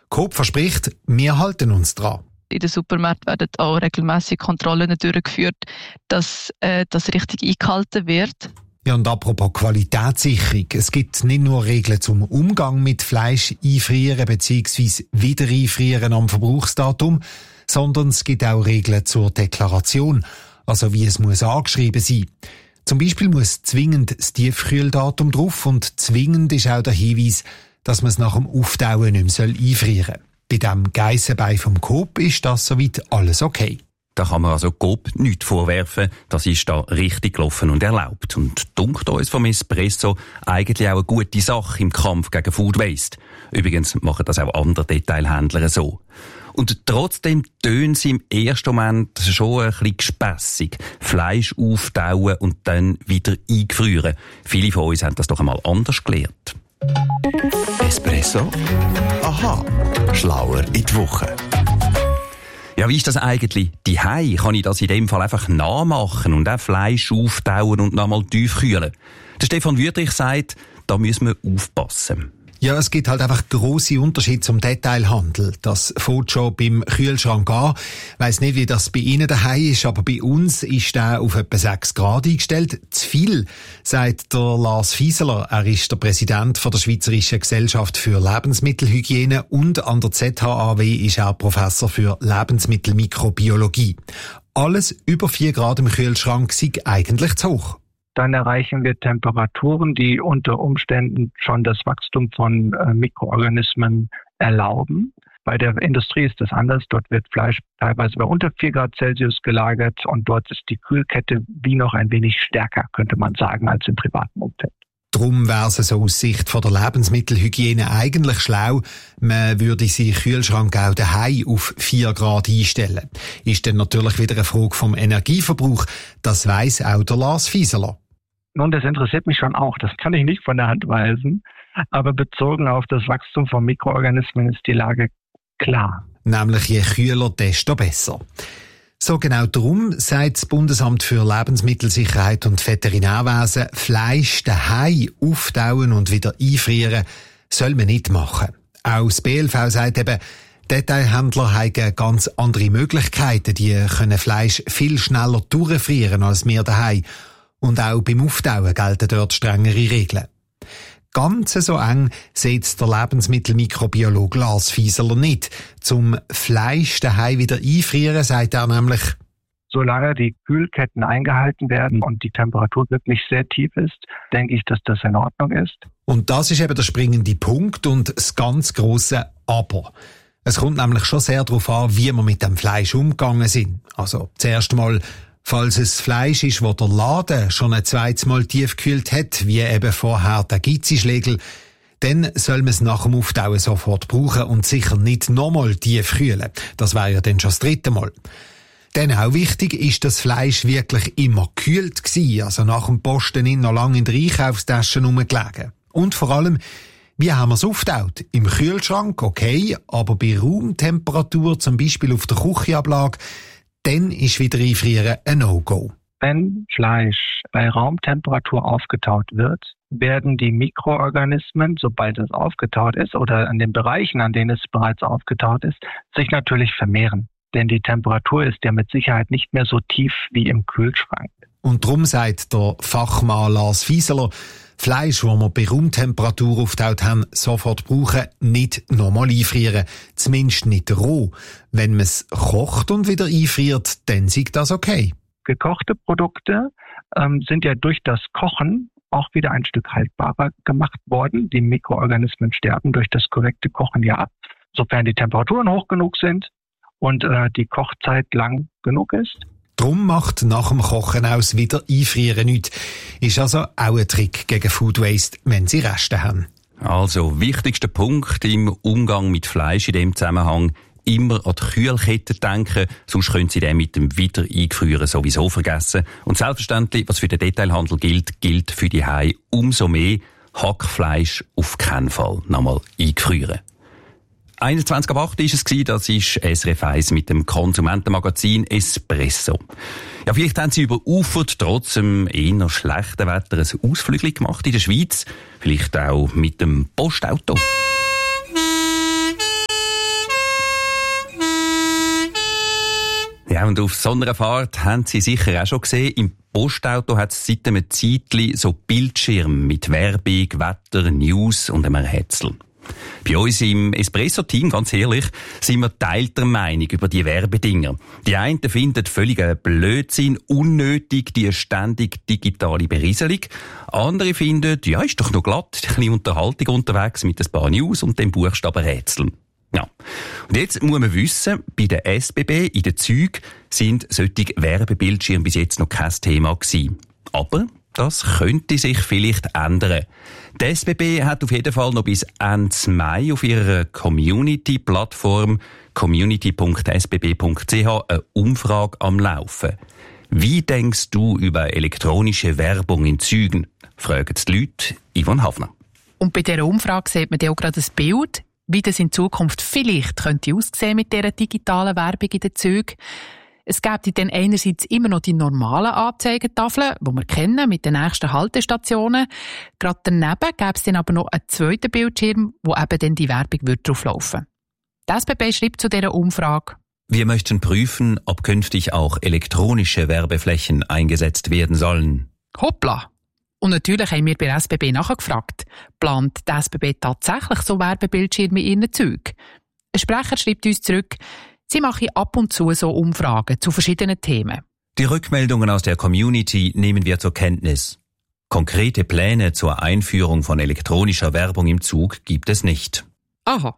Coop verspricht, wir halten uns dran. In den Supermärkten werden auch regelmässig Kontrollen durchgeführt, dass das richtig eingehalten wird. Ja, und apropos Qualitätssicherung. Es gibt nicht nur Regeln zum Umgang mit Fleisch einfrieren bzw. wieder einfrieren am Verbrauchsdatum, sondern es gibt auch Regeln zur Deklaration, also wie es muss angeschrieben sein. Zum Beispiel muss zwingend das Tiefkühldatum drauf und zwingend ist auch der Hinweis, dass man es nach dem Auftauen nicht mehr einfrieren soll. Bei dem Geissenbein vom Coop ist das soweit alles okay. Da kann man also Coop nichts vorwerfen. Das ist da richtig gelaufen und erlaubt. Und dunkt uns vom Espresso eigentlich auch eine gute Sache im Kampf gegen Food Waste. Übrigens machen das auch andere Detailhändler so. Und trotzdem tönen sie im ersten Moment schon ein bisschen gespässig. Fleisch auftauen und dann wieder eingefrieren. Viele von uns haben das doch einmal anders gelernt. Espresso? Aha, schlauer in die Woche. Ja, wie ist das eigentlich? Daheim kann ich das in dem Fall einfach nachmachen und auch Fleisch auftauen und nochmal tiefkühlen. Der Stefan Wüthrich sagt, da müssen wir aufpassen. Ja, es gibt halt einfach grosse Unterschiede zum Detailhandel. Das fängt schon beim Kühlschrank an. Ich weiss nicht, wie das bei Ihnen daheim ist, aber bei uns ist der auf etwa 6 Grad eingestellt. Zu viel, sagt der Lars Fieseler. Er ist der Präsident von der Schweizerischen Gesellschaft für Lebensmittelhygiene und an der ZHAW ist er Professor für Lebensmittelmikrobiologie. Alles über 4 Grad im Kühlschrank sei eigentlich zu hoch. Dann erreichen wir Temperaturen, die unter Umständen schon das Wachstum von Mikroorganismen erlauben. Bei der Industrie ist das anders. Dort wird Fleisch teilweise bei unter 4 Grad Celsius gelagert und dort ist die Kühlkette wie noch ein wenig stärker, könnte man sagen, als im privaten Umfeld. Darum wäre es so aus Sicht von der Lebensmittelhygiene eigentlich schlau, man würde seinen Kühlschrank auch daheim auf 4 Grad einstellen. Ist dann natürlich wieder eine Frage vom Energieverbrauch. Das weiss auch der Lars Fieseler. Nun, das interessiert mich schon auch. Das kann ich nicht von der Hand weisen. Aber bezogen auf das Wachstum von Mikroorganismen ist die Lage klar. Nämlich je kühler, desto besser. So genau darum sagt das Bundesamt für Lebensmittelsicherheit und Veterinärwesen, Fleisch daheim auftauen und wieder einfrieren soll man nicht machen. Auch das BLV sagt eben, Detailhändler haben ganz andere Möglichkeiten. Die können Fleisch viel schneller durchfrieren als wir daheim. Und auch beim Auftauen gelten dort strengere Regeln. Ganz so eng sieht der Lebensmittelmikrobiologe Lars Fieseler nicht. Zum Fleisch daheim wieder einfrieren, sagt er nämlich: Solange die Kühlketten eingehalten werden und die Temperatur wirklich sehr tief ist, denke ich, dass das in Ordnung ist. Und das ist eben der springende Punkt und das ganz grosse Aber. Es kommt nämlich schon sehr darauf an, wie wir mit dem Fleisch umgegangen sind. Also zuerst mal, falls es Fleisch ist, das der Laden schon ein zweites Mal tiefgekühlt hat, wie eben vorher der Gizzi-Schlegel, dann soll man es nach dem Auftauen sofort brauchen und sicher nicht nochmal tiefkühlen. Das wäre ja dann schon das 3. Mal. Dann auch wichtig ist, dass Fleisch wirklich immer gekühlt war, also nach dem Posten noch lange in der Einkaufstasche rumgelegen. Und vor allem, wie haben wir es aufgetaut? Im Kühlschrank, okay, aber bei Raumtemperatur, zum Beispiel auf der Küchenablage, dann ist wieder einfrieren ein No-Go. Wenn Fleisch bei Raumtemperatur aufgetaut wird, werden die Mikroorganismen, sobald es aufgetaut ist oder an den Bereichen, an denen es bereits aufgetaut ist, sich natürlich vermehren. Denn die Temperatur ist ja mit Sicherheit nicht mehr so tief wie im Kühlschrank. Und darum sagt der Fachmann Lars Fieseler, Fleisch, das wir bei Raumtemperatur aufgetaut haben, sofort brauchen, nicht nochmal einfrieren. Zumindest nicht roh. Wenn man es kocht und wieder einfriert, dann ist das okay. Gekochte Produkte sind ja durch das Kochen auch wieder ein Stück haltbarer gemacht worden. Die Mikroorganismen sterben durch das korrekte Kochen ja ab, sofern die Temperaturen hoch genug sind und die Kochzeit lang genug ist. Drum macht nach dem Kochen aus wieder Einfrieren nichts. Ist also auch ein Trick gegen Food Waste, wenn Sie Reste haben. Also, wichtigster Punkt im Umgang mit Fleisch in dem Zusammenhang: immer an die Kühlkette denken, sonst können Sie den mit dem wieder Eingefrieren sowieso vergessen. Und selbstverständlich, was für den Detailhandel gilt, gilt für die Hause umso mehr: Hackfleisch auf keinen Fall nochmal eingefrieren. 21 ab 8 war es, das ist SRF 1 mit dem Konsumentenmagazin Espresso. Ja, vielleicht haben Sie überufert, trotz dem eher schlechten Wetter, ein Ausflügel gemacht in der Schweiz. Vielleicht auch mit dem Postauto. Ja, und auf so einer Fahrt haben Sie sicher auch schon gesehen, im Postauto hat es seit einem Zeitchen so Bildschirme mit Werbung, Wetter, News und einem Rätsel. Bei uns im Espresso-Team, ganz ehrlich, sind wir teilter Meinung über die Werbedinger. Die einen finden völliger Blödsinn, unnötig, die ständig digitale Berieselung. Andere finden, ja, ist doch noch glatt, ein bisschen Unterhaltung unterwegs mit ein paar News und dem Buchstabenrätseln. Ja. Und jetzt muss man wissen, bei der SBB in den Zügen sind solche Werbebildschirme bis jetzt noch kein Thema gewesen. Aber das könnte sich vielleicht ändern. Die SBB hat auf jeden Fall noch bis Ende Mai auf ihrer Community-Plattform community.sbb.ch eine Umfrage am Laufen. Wie denkst du über elektronische Werbung in Zügen? Fragen die Leute Yvonne Hafner. Und bei dieser Umfrage sieht man dann auch gerade ein Bild, wie das in Zukunft vielleicht könnte aussehen mit dieser digitalen Werbung in den Zügen. Es gäbe dann einerseits immer noch die normalen Anzeigetafeln, die wir kennen, mit den nächsten Haltestationen. Gerade daneben gäbe es dann aber noch einen zweiten Bildschirm, wo eben dann die Werbung drauflaufen würde. Die SBB schreibt zu dieser Umfrage: Wir möchten prüfen, ob künftig auch elektronische Werbeflächen eingesetzt werden sollen. Hoppla! Und natürlich haben wir bei der SBB nachgefragt, plant die SBB tatsächlich so Werbebildschirme in ihren Zügen? Ein Sprecher schreibt uns zurück, sie machen ab und zu so Umfragen zu verschiedenen Themen. Die Rückmeldungen aus der Community nehmen wir zur Kenntnis. Konkrete Pläne zur Einführung von elektronischer Werbung im Zug gibt es nicht. Aha.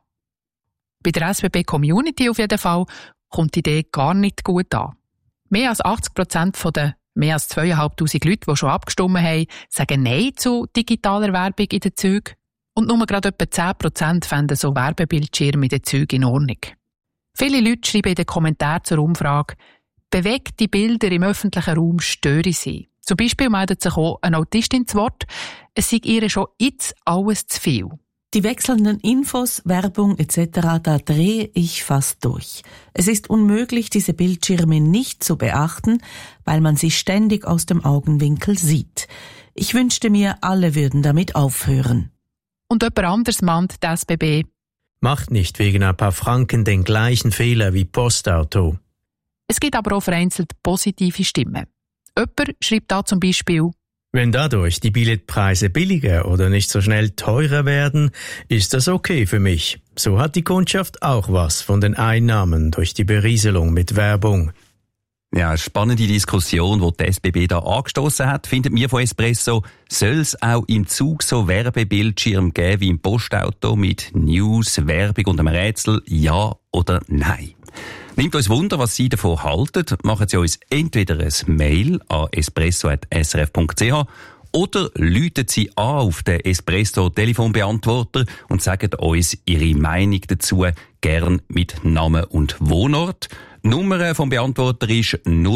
Bei der SBB Community auf jeden Fall kommt die Idee gar nicht gut an. Mehr als 80% von den mehr als 2'500 Leute, die schon abgestimmt haben, sagen Nein zu digitaler Werbung in den Zügen. Und nur gerade etwa 10% fänden so Werbebildschirme in den Zügen in Ordnung. Viele Leute schreiben in den Kommentaren zur Umfrage, bewegte Bilder im öffentlichen Raum stören sie. Zum Beispiel meldet sich auch eine Autistin zu Wort, es sei ihr schon jetzt alles zu viel. Die wechselnden Infos, Werbung etc., da drehe ich fast durch. Es ist unmöglich, diese Bildschirme nicht zu beachten, weil man sie ständig aus dem Augenwinkel sieht. Ich wünschte mir, alle würden damit aufhören. Und jemand anderes mahnt die SBB: Macht nicht wegen ein paar Franken den gleichen Fehler wie Postauto. Es gibt aber auch vereinzelt positive Stimmen. Jemand schreibt da zum Beispiel: Wenn dadurch die Billetpreise billiger oder nicht so schnell teurer werden, ist das okay für mich. So hat die Kundschaft auch was von den Einnahmen durch die Berieselung mit Werbung. Ja, eine spannende Diskussion, die SBB da angestoßen hat, findet wir von Espresso. Soll es auch im Zug so Werbebildschirme geben wie im Postauto mit News, Werbung und einem Rätsel? Ja oder nein? Nimmt uns Wunder, was Sie davon halten. Machen Sie uns entweder ein Mail an espresso@srf.ch oder läuten Sie an auf den Espresso-Telefonbeantworter und sagen uns Ihre Meinung dazu, gern mit Namen und Wohnort. Die Nummer vom Beantworter ist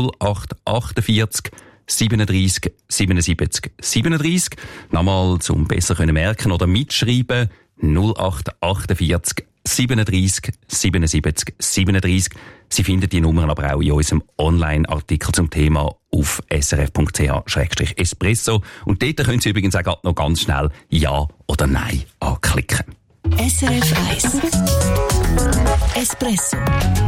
0848 37 77 37. Nochmal zum besser merken oder mitschreiben: 0848 37 77 37. Sie finden die Nummern aber auch in unserem Online-Artikel zum Thema auf srf.ch/espresso. Und dort können Sie übrigens auch noch ganz schnell Ja oder Nein anklicken. SRF 1 Espresso.